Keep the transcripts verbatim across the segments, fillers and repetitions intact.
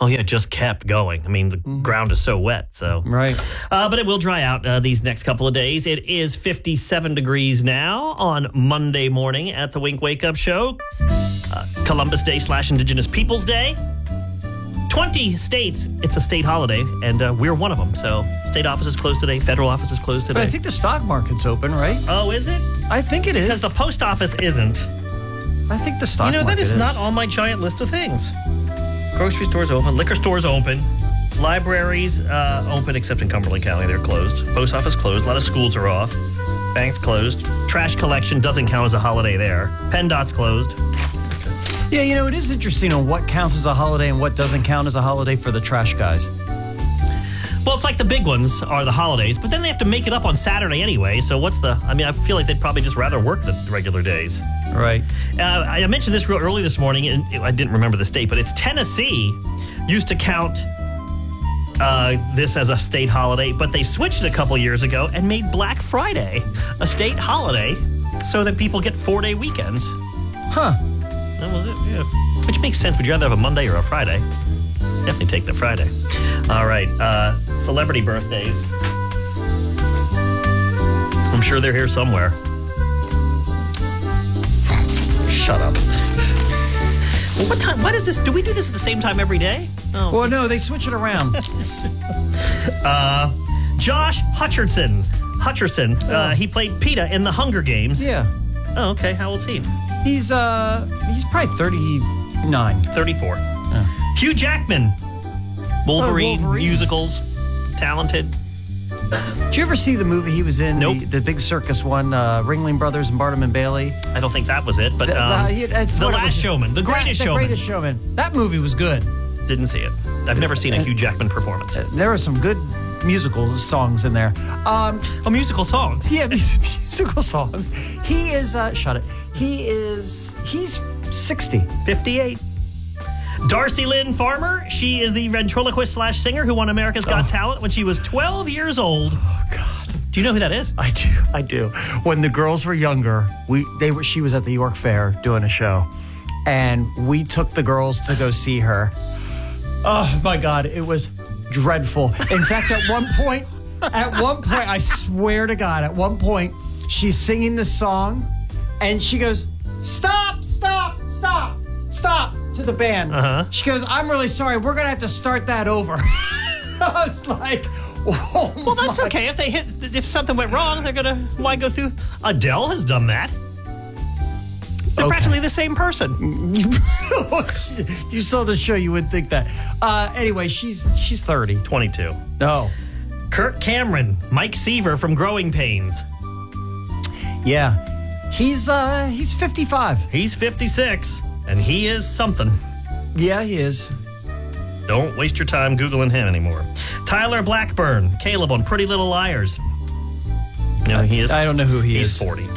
Oh, yeah, it just kept going. I mean, the mm. ground is so wet. So Right. Uh, but it will dry out uh, these next couple of days. It is fifty-seven degrees now on Monday morning at the Wink Wake Up Show. Uh, Columbus Day slash Indigenous Peoples Day. twenty states, it's a state holiday, and uh, we're one of them. So state office is closed today. Federal office is closed today. But I think the stock market's open, right? Oh, is it? I think it is. Because the post office isn't. I think the stock market is. You know, that is, is not on my giant list of things. Grocery stores open. Liquor stores open. Libraries uh, open, except in Cumberland County. They're closed. Post office closed. A lot of schools are off. Banks closed. Trash collection doesn't count as a holiday there. PennDOT's closed. Yeah, you know, it is interesting on what counts as a holiday and what doesn't count as a holiday for the trash guys. Well, it's like the big ones are the holidays, but then they have to make it up on Saturday anyway. So what's the, I mean, I feel like they'd probably just rather work the regular days. Right. Uh, I mentioned this real early this morning, and I didn't remember the state, but it's Tennessee used to count uh, this as a state holiday, but they switched it a couple years ago and made Black Friday a state holiday so that people get four-day weekends. Huh. That was it, yeah. Which makes sense. Would you rather have a Monday or a Friday? Definitely take the Friday. All right. Uh, celebrity birthdays. I'm sure they're here somewhere. Shut up. Well, what time? Why does this? Do we do this at the same time every day? Oh. Well, no, they switch it around. uh, Josh Hutcherson. Hutcherson. Oh. Uh, he played PETA in the Hunger Games. Yeah. Oh, okay. How old's he? He's uh, he's probably thirty-nine. thirty-four. Oh. Hugh Jackman, Wolverine, oh, Wolverine, musicals, talented. Did you ever see the movie he was in? Nope. The, the big circus one, uh, Ringling Brothers and Barnum and Bailey? I don't think that was it, but the, um, the, it's The Last Showman, The Greatest that, Showman. The Greatest Showman. That movie was good. Didn't see it. I've never seen a Hugh Jackman performance. Uh, there are some good musical songs in there. Um, oh, musical songs? Yeah, musical songs. He is, uh, shut it. He is, he's sixty. fifty-eight. Darcy Lynn Farmer, she is the ventriloquist slash singer who won America's Got oh. Talent when she was twelve years old. Oh, God. Do you know who that is? I do. I do. When the girls were younger, we they were. She was at the York Fair doing a show, and we took the girls to go see her. Oh, my God. It was dreadful. In fact, at one point, at one point, I swear to God, at one point, she's singing the song, and she goes, stop, stop, stop, stop. To the band. Uh-huh. She goes, I'm really sorry. We're going to have to start that over. I was like, oh, well, that's my. okay. If they hit, if something went wrong, they're going to, why go through? Adele has done that. They're okay. Practically the same person. You saw the show, you wouldn't think that. Uh, anyway, she's she's thirty. twenty-two. No. Kirk Cameron, Mike Seaver from Growing Pains. Yeah. He's uh he's fifty-five. He's fifty-six. And he is something. Yeah, he is. Don't waste your time Googling him anymore. Tyler Blackburn, Caleb on Pretty Little Liars. No, he is. I don't know who he he's is. He's forty.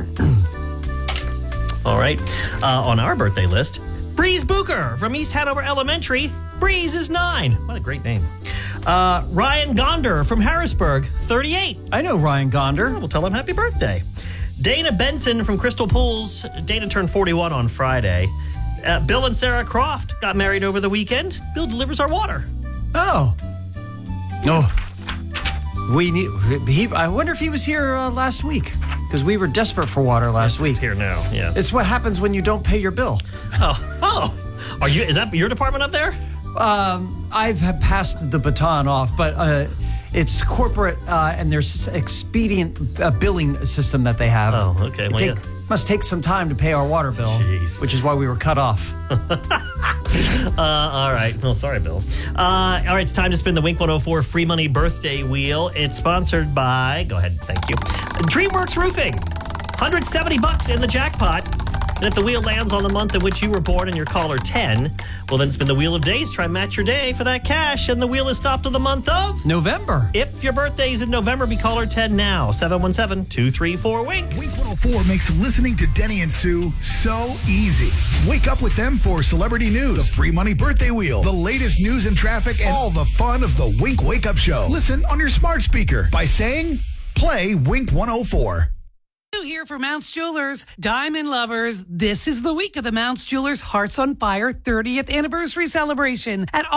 All right. Uh, on our birthday list, Breeze Booker from East Hanover Elementary. Breeze is nine. What a great name. Uh, Ryan Gonder from Harrisburg, thirty-eight. I know Ryan Gonder. Oh, we'll tell him happy birthday. Dana Benson from Crystal Pools. Dana turned forty-one on Friday. Uh, Bill and Sarah Croft got married over the weekend. Bill delivers our water. Oh. Oh. We need. He. I wonder if he was here uh, last week because we were desperate for water last yes, week. It's here now. Yeah. It's what happens when you don't pay your bill. Oh. Oh. Are you? Is that your department up there? Um, I've passed the baton off, but. Uh, It's corporate, uh, and there's expedient uh, billing system that they have. Oh, okay. It Well, take, yeah. Must take some time to pay our water bill, Jeez. Which is why we were cut off. uh, all right. Well, sorry, Bill. Uh, all right, it's time to spin the Wink one oh four Free Money Birthday Wheel. It's sponsored by, go ahead, thank you, DreamWorks Roofing. one hundred seventy bucks in the jackpot. And if the wheel lands on the month in which you were born and you're caller ten, we'll then spin the Wheel of Days, try and match your day for that cash, and the wheel is stopped to the month of November. If your birthday is in November, be caller ten now. seven one seven, two three four, wink. Wink one oh four makes listening to Denny and Sue so easy. Wake up with them for celebrity news, the Free Money Birthday Wheel, the latest news and traffic, and all the fun of the Wink Wake Up Show. Listen on your smart speaker by saying, play Wink one oh four. Here for Mounts Jewelers, Diamond Lovers. This is the week of the Mounts Jewelers Hearts on Fire thirtieth anniversary celebration at